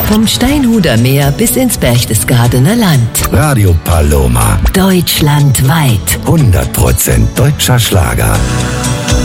Vom Steinhuder Meer bis ins Berchtesgadener Land. Radio Paloma. Deutschlandweit. 100% deutscher Schlager.